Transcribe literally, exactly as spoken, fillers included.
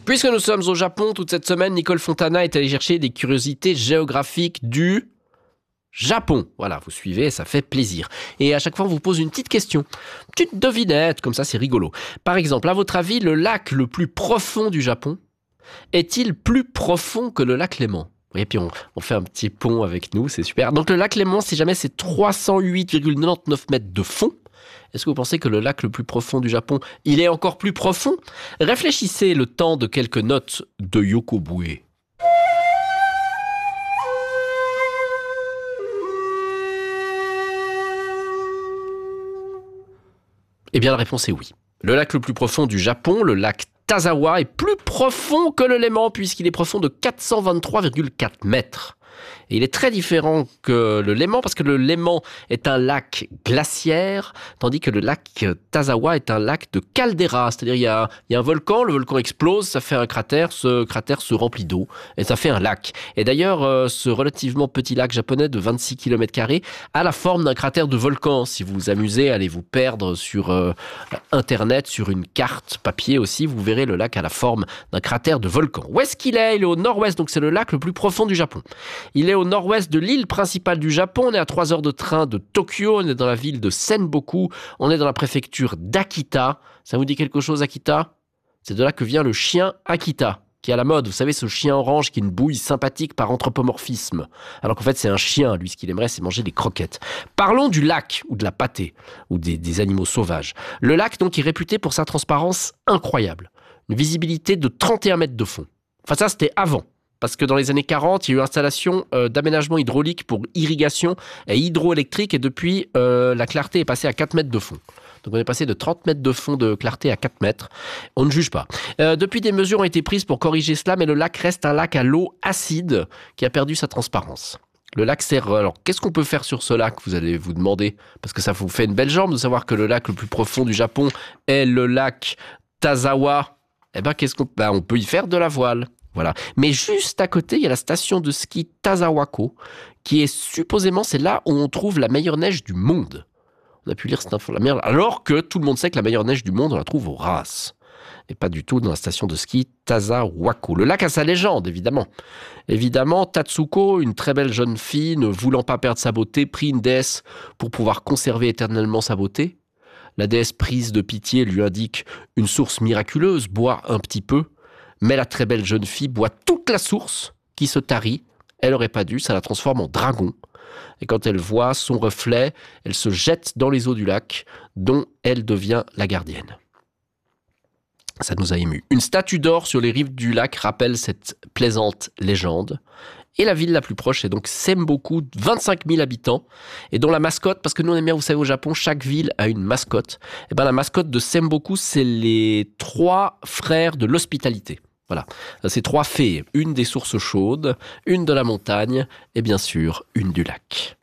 Puisque nous sommes au Japon toute cette semaine, Nicole Fontana est allée chercher des curiosités géographiques du Japon. Voilà, vous suivez, ça fait plaisir. Et à chaque fois, on vous pose une petite question. Petite devinette, comme ça c'est rigolo. Par exemple, à votre avis, le lac le plus profond du Japon est-il plus profond que le lac Léman ? Et puis on, on fait un petit pont avec nous, c'est super. Donc le lac Léman, si jamais c'est trois cent huit virgule quatre-vingt-dix-neuf mètres de fond, est-ce que vous pensez que le lac le plus profond du Japon, il est encore plus profond ? Réfléchissez le temps de quelques notes de Yoko Bue. Eh bien la réponse est oui. Le lac le plus profond du Japon, le lac Tazawa, est plus profond que le Léman puisqu'il est profond de quatre cent vingt-trois virgule quatre mètres. Et il est très différent que le Léman parce que le Léman est un lac glaciaire, tandis que le lac Tazawa est un lac de caldeira. C'est-à-dire il y a, il y a un volcan, le volcan explose, ça fait un cratère, ce cratère se remplit d'eau et ça fait un lac. Et d'ailleurs, euh, ce relativement petit lac japonais de vingt-six kilomètres carrés a la forme d'un cratère de volcan. Si vous vous amusez, allez vous perdre sur euh, Internet, sur une carte papier aussi, vous verrez le lac à la forme d'un cratère de volcan. Où est-ce qu'il est ? Il est au nord-ouest, donc c'est le lac le plus profond du Japon. Il est au nord-ouest de l'île principale du Japon. On est à trois heures de train de Tokyo. On est dans la ville de Senboku. On est dans la préfecture d'Akita. Ça vous dit quelque chose, Akita ? C'est de là que vient le chien Akita, qui est à la mode. Vous savez, ce chien orange qui est une bouille sympathique par anthropomorphisme. Alors qu'en fait, c'est un chien. Lui, ce qu'il aimerait, c'est manger des croquettes. Parlons du lac, ou de la pâtée, ou des, des animaux sauvages. Le lac, donc, est réputé pour sa transparence incroyable. Une visibilité de trente et un mètres de fond. Enfin, ça, c'était avant. Parce que dans les années quarante, il y a eu installation euh, d'aménagement hydraulique pour irrigation et hydroélectrique. Et depuis, euh, la clarté est passée à quatre mètres de fond. Donc on est passé de trente mètres de fond de clarté à quatre mètres. On ne juge pas. Euh, depuis, des mesures ont été prises pour corriger cela, mais le lac reste un lac à l'eau acide qui a perdu sa transparence. Le lac sert... Alors, qu'est-ce qu'on peut faire sur ce lac, vous allez vous demander ? Parce que ça vous fait une belle jambe de savoir que le lac le plus profond du Japon est le lac Tazawa. Eh bien, qu'est-ce qu'on... Ben, on peut y faire de la voile. Voilà. Mais juste à côté, il y a la station de ski Tazawako, qui est supposément, c'est là où on trouve la meilleure neige du monde. On a pu lire cette info, la meilleure, alors que tout le monde sait que la meilleure neige du monde, on la trouve au Ras. Et pas du tout dans la station de ski Tazawako. Le lac a sa légende, évidemment. Évidemment, Tatsuko, une très belle jeune fille, ne voulant pas perdre sa beauté, prie une déesse pour pouvoir conserver éternellement sa beauté. La déesse, prise de pitié, lui indique une source miraculeuse, bois un petit peu. Mais la très belle jeune fille boit toute la source qui se tarit. Elle n'aurait pas dû, ça la transforme en dragon. Et quand elle voit son reflet, elle se jette dans les eaux du lac, dont elle devient la gardienne. Ça nous a émus. Une statue d'or sur les rives du lac rappelle cette plaisante légende. Et la ville la plus proche, c'est donc Senboku, vingt-cinq mille habitants, et dont la mascotte, parce que nous on aime bien, vous savez, au Japon, chaque ville a une mascotte. Et ben la mascotte de Senboku, c'est les trois frères de l'hospitalité. Voilà, ces trois fées, une des sources chaudes, une de la montagne, et bien sûr, une du lac.